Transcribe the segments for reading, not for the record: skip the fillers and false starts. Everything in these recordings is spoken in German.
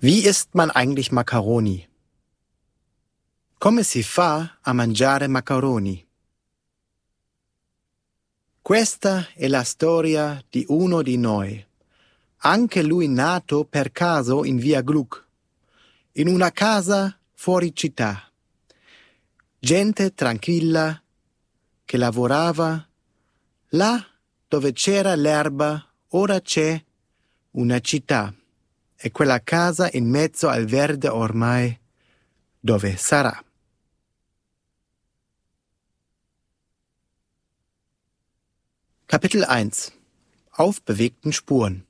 Wie isst man eigentlich Macaroni? Come si fa a mangiare macaroni? Questa è la storia di uno di noi, anche lui nato per caso in via Gluck, in una casa fuori città. Gente tranquilla che lavorava, là dove c'era l'erba, ora c'è una città, e quella casa in mezzo al verde ormai, dove sarà? Kapitel 1 Auf bewegten Spuren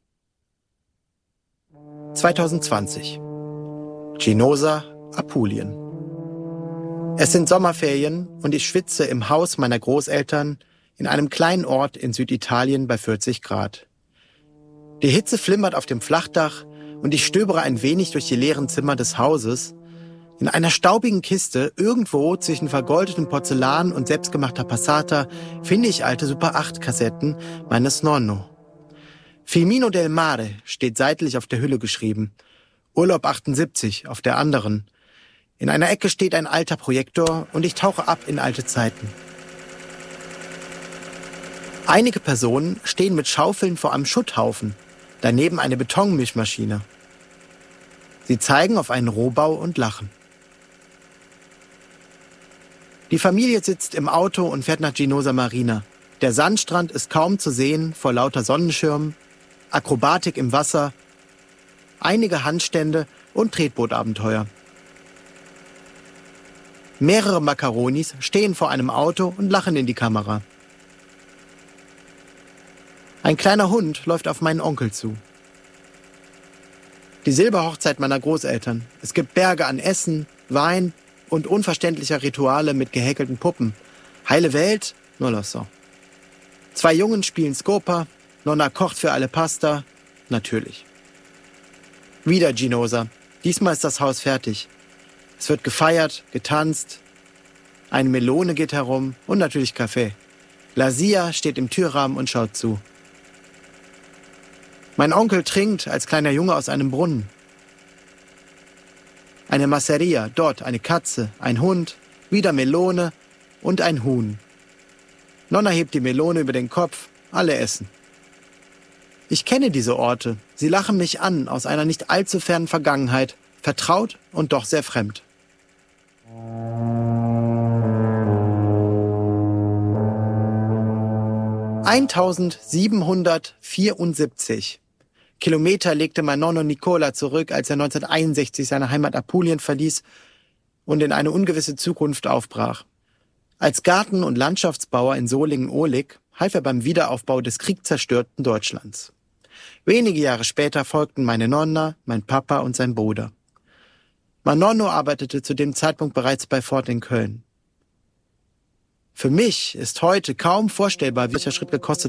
2020 Ginosa, Apulien. Es sind Sommerferien und ich schwitze im Haus meiner Großeltern in einem kleinen Ort in Süditalien bei 40 Grad. Die Hitze flimmert auf dem Flachdach und ich stöbere ein wenig durch die leeren Zimmer des Hauses. In einer staubigen Kiste, irgendwo zwischen vergoldetem Porzellan und selbstgemachter Passata, finde ich alte Super-8-Kassetten meines Nonno. Firmino del Mare steht seitlich auf der Hülle geschrieben. Urlaub 78 auf der anderen. In einer Ecke steht ein alter Projektor und ich tauche ab in alte Zeiten. Einige Personen stehen mit Schaufeln vor einem Schutthaufen, daneben eine Betonmischmaschine. Sie zeigen auf einen Rohbau und lachen. Die Familie sitzt im Auto und fährt nach Ginosa Marina. Der Sandstrand ist kaum zu sehen vor lauter Sonnenschirmen, Akrobatik im Wasser, einige Handstände und Tretbootabenteuer. Mehrere Macaronis stehen vor einem Auto und lachen in die Kamera. Ein kleiner Hund läuft auf meinen Onkel zu. Die Silberhochzeit meiner Großeltern. Es gibt Berge an Essen, Wein und unverständlicher Rituale mit gehäkelten Puppen. Heile Welt, non lo so. 2 Jungen spielen Scopa, Nonna kocht für alle Pasta, natürlich. Wieder Ginosa. Diesmal ist das Haus fertig. Es wird gefeiert, getanzt, eine Melone geht herum und natürlich Kaffee. Lazia steht im Türrahmen und schaut zu. Mein Onkel trinkt als kleiner Junge aus einem Brunnen. Eine Masseria, dort eine Katze, ein Hund, wieder Melone und ein Huhn. Nonna hebt die Melone über den Kopf, alle essen. Ich kenne diese Orte, sie lachen mich an aus einer nicht allzu fernen Vergangenheit, vertraut und doch sehr fremd. (1774) Kilometer legte mein Nonno Nicola zurück, als er 1961 seine Heimat Apulien verließ und in eine ungewisse Zukunft aufbrach. Als Garten- und Landschaftsbauer in Solingen-Ohlig half er beim Wiederaufbau des kriegszerstörten Deutschlands. Wenige Jahre später folgten meine Nonna, mein Papa und sein Bruder. Mein Nonno arbeitete zu dem Zeitpunkt bereits bei Ford in Köln. Für mich ist heute kaum vorstellbar, welcher Schritt gekostet